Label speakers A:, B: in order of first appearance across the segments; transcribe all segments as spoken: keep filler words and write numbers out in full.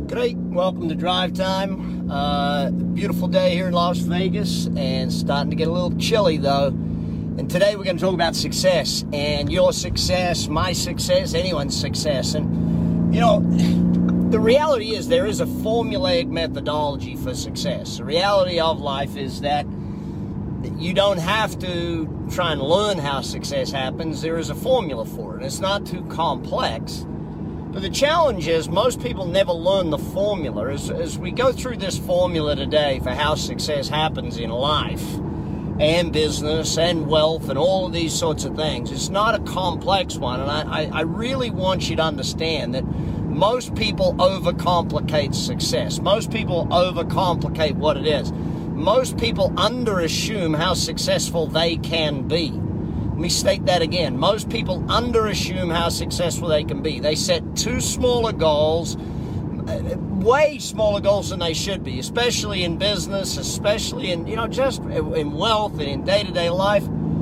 A: Great, welcome to Drive Time. Uh, beautiful day here in Las Vegas, and starting to get a little chilly though. And today we're going to talk about success, and your success, my success, anyone's success. And you know, the reality is there is a formulaic methodology for success. The reality of life is that you don't have to try and learn how success happens. There is a formula for it. It's not too complex. But the challenge is most people never learn the formula. As, as we go through this formula today for how success happens in life and business and wealth and all of these sorts of things, it's not a complex one. And I, I, I really want you to understand that most people overcomplicate success. Most people overcomplicate what it is. Most people underassume how successful they can be. Let me state that again. Most people underassume how successful they can be. They set too smaller goals, way smaller goals than they should be, especially in business, especially in, you know, just in wealth and in day-to-day life.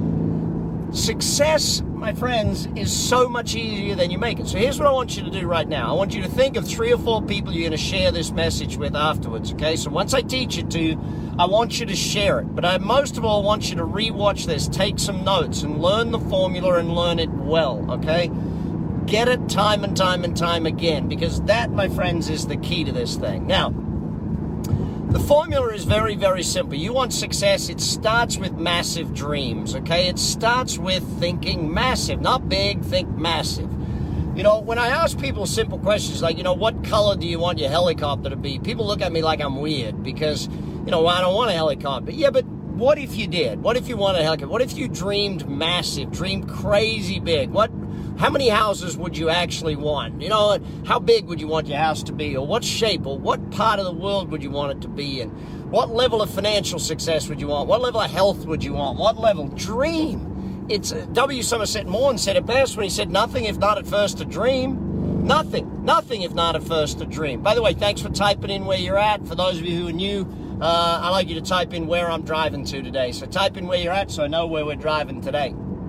A: Success, my friends, is so much easier than you make it. So here's what I want you to do right now. I want you to think of three or four people you're going to share this message with afterwards, okay? So once I teach it to you, I want you to share it. But I most of all want you to rewatch this, take some notes, and learn the formula and learn it well, okay? Get it time and time and time again, because that, my friends, is the key to this thing. Now, the formula is very, very simple. You want success, it starts with massive dreams, okay? It starts with thinking massive, not big, think massive. You know, when I ask people simple questions like, you know, what color do you want your helicopter to be? People look at me like I'm weird because, you know, I don't want a helicopter. Yeah, but what if you did? What if you wanted a helicopter? What if you dreamed massive, dreamed crazy big? What? How many houses would you actually want? You know, how big would you want your house to be? Or what shape? Or what part of the world would you want it to be in? What level of financial success would you want? What level of health would you want? What level? Dream. It's uh, W. Somerset Maugham said it best when he said, nothing if not at first a dream. Nothing. Nothing if not at first a dream. By the way, thanks for typing in where you're at. For those of you who are new, uh, I'd like you to type in where I'm driving to today. So type in where you're at so I know where we're driving today.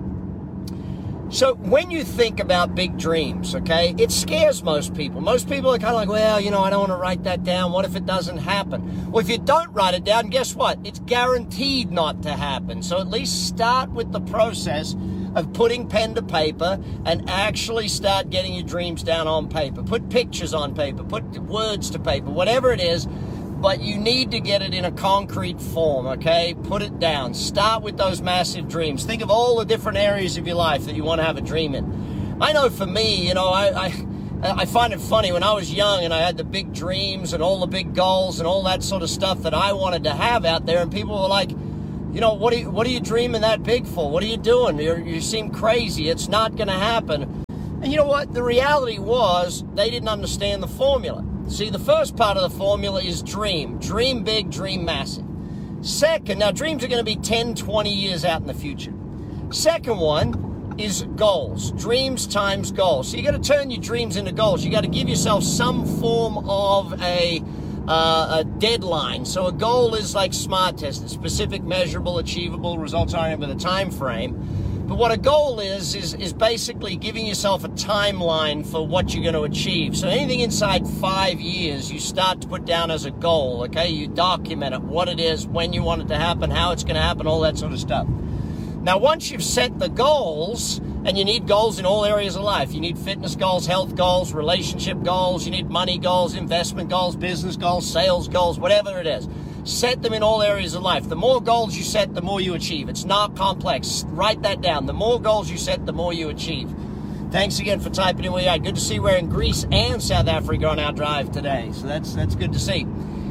A: So when you think about big dreams, okay, it scares most people. Most people are kind of like, well, you know, I don't want to write that down. What if it doesn't happen? Well, if you don't write it down, guess what? It's guaranteed not to happen. So at least start with the process of putting pen to paper and actually start getting your dreams down on paper. Put pictures on paper, put words to paper, whatever it is. But you need to get it in a concrete form, okay? Put it down. Start with those massive dreams. Think of all the different areas of your life that you want to have a dream in. I know for me, you know, I, I, I find it funny when I was young and I had the big dreams and all the big goals and all that sort of stuff that I wanted to have out there, and people were like, you know, what are you, what are you dreaming that big for? What are you doing? You're, you seem crazy. It's not going to happen. And you know what? The reality was they didn't understand the formula. See, the first part of the formula is dream. Dream big, dream massive. Second, now dreams are going to be ten, twenty years out in the future. Second one is goals. Dreams times goals. So you got to turn your dreams into goals. You got to give yourself some form of a, uh, a deadline. So a goal is like SMART test. Specific, measurable, achievable, results-oriented with a time frame. But what a goal is, is, is basically giving yourself a timeline for what you're going to achieve. So anything inside five years, you start to put down as a goal, okay? You document it, what it is, when you want it to happen, how it's going to happen, all that sort of stuff. Now, once you've set the goals, and you need goals in all areas of life. You need fitness goals, health goals, relationship goals. You need money goals, investment goals, business goals, sales goals, whatever it is. Set them in all areas of life. The more goals you set, the more you achieve. It's not complex. Write that down. The more goals you set, the more you achieve. Thanks again for typing in where you are. Good to see we're in Greece and South Africa on our drive today. So that's that's good to see.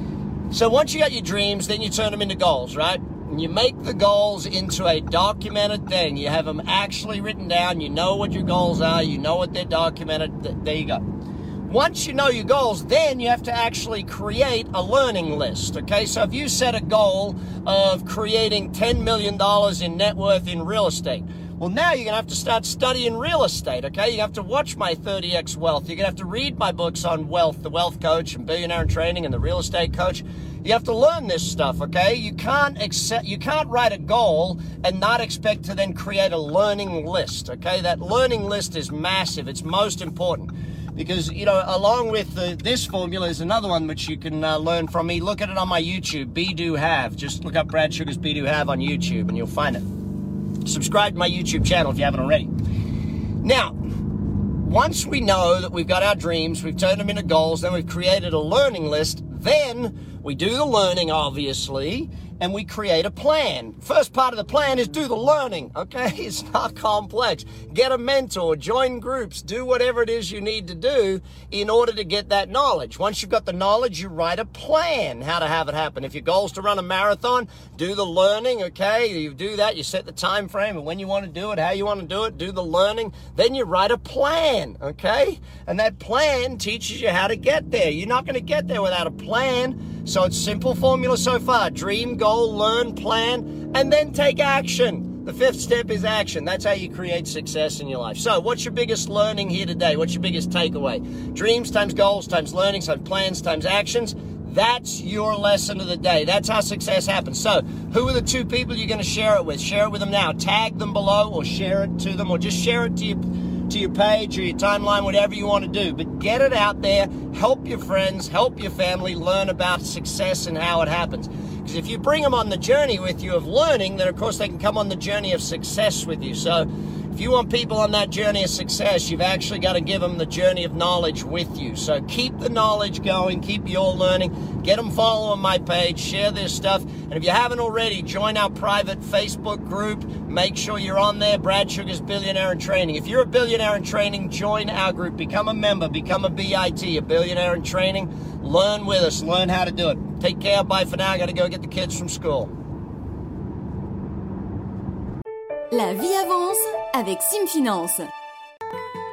A: So once you got your dreams, then you turn them into goals, right? And you make the goals into a documented thing. You have them actually written down. You know what your goals are. You know what they're documented. There you go. Once you know your goals, then you have to actually create a learning list, okay? So if you set a goal of creating ten million dollars in net worth in real estate, well, now you're going to have to start studying real estate, okay? You have to watch my thirty X Wealth. You're going to have to read my books on wealth, The Wealth Coach and Billionaire in Training and The Real Estate Coach. You have to learn this stuff, okay? You can't accept, you can't write a goal and not expect to then create a learning list, okay? That learning list is massive. It's most important. Because, you know, along with the, this formula is another one which you can uh, learn from me. Look at it on my YouTube, Be Do Have. Just look up Brad Sugar's Be Do Have on YouTube and you'll find it. Subscribe to my YouTube channel if you haven't already. Now, once we know that we've got our dreams, we've turned them into goals, then we've created a learning list, then we do the learning, obviously, and we create a plan. First part of the plan is do the learning, okay? It's not complex. Get a mentor, join groups, do whatever it is you need to do in order to get that knowledge. Once you've got the knowledge, you write a plan how to have it happen. If your goal is to run a marathon, do the learning, okay? You do that, you set the time frame and when you want to do it, how you want to do it, do the learning. Then you write a plan, okay? And that plan teaches you how to get there. You're not going to get there without a plan. So it's simple formula so far. Dream, goal, learn, plan, and then take action. The fifth step is action. That's how you create success in your life. So what's your biggest learning here today? What's your biggest takeaway? Dreams times goals times learning times plans times actions. That's your lesson of the day. That's how success happens. So who are the two people you're going to share it with? Share it with them now. Tag them below or share it to them or just share it to your to your page or your timeline, whatever you want to do. But get it out there, help your friends, help your family learn about success and how it happens. Because if you bring them on the journey with you of learning, then of course they can come on the journey of success with you. So if you want people on that journey of success, you've actually got to give them the journey of knowledge with you. So keep the knowledge going, keep your learning, get them following my page, share this stuff. And if you haven't already, join our private Facebook group. Make sure you're on there, Brad Sugar's Billionaire in Training. If you're a billionaire in training, join our group. Become a member, become a B I T, a billionaire in training. Learn with us, learn how to do it. Take care, bye for now. I got to go get the kids from school.
B: La vie avance avec Sim Finance.